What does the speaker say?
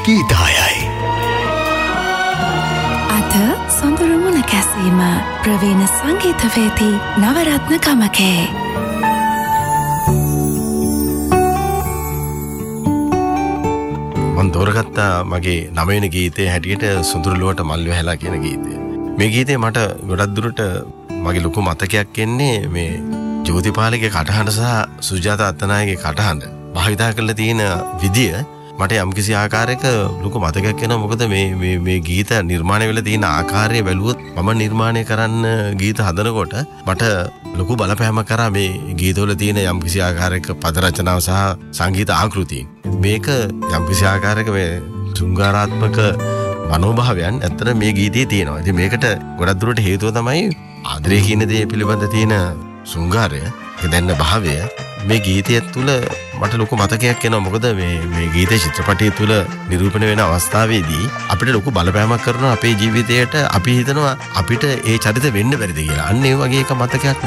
ගීතයයි. අද සොඳුරු මුණ කැසීම ප්‍රවීණ සංගීතවේදී නවරත්න ගමකේ. මම තෝරගත්තා මගේ 9 වෙනි ගීතයේ හැටියට සුඳුරුලුවට මල් වැහැලා කියන ගීතය. මේ ගීතේ මට ගොඩක් දුරට මගේ ලොකු මතකයක් එන්නේ මේ ජෝතිපාලගේ කටහඬ සහ සුජාතා අත්තනායකගේ කටහඬ භාවිතා කරලා තියෙන විදිය මට යම්කිසි ආකාරයක ලොකු මතකයක් එනවා. මොකද මේ ගීත නිර්මාණය වෙලා තියෙන ආකාරය බැලුවොත් මම නිර්මාණය කරන්න ගීත හදනකොට මට ලොකු බලපෑමක් කරා මේ ගීතවල තියෙන යම්කිසි ආකාරයක පද රචනාව සහ සංගීත ආකෘතිය. මේක යම්කිසි ආකාරයක මේ සුංගාරාත්මක මනෝභාවයන් ඇත්තට මේ ගීතයේ තියෙනවා. ඉතින් මේකට ගොඩක් දුරට හේතුව තමයි ආදරය කියන දේ පිළිබඳ තියෙන සුංගාරය, දැනන භාවය. මේ ගීතය තුළ මට ලොකු මතකයක් එනවා. මොකද මේ ගීතේ චිත්‍රපටය තුළ නිරූපණය වෙන අවස්ථාවේදී අපිට ලොකු බලපෑමක් කරනවා අපේ ජීවිතයට. අපි හිතනවා අපිට ඒ චරිත වෙන්න බැරිද කියලා. අන්න ඒ වගේ එක මතකයක්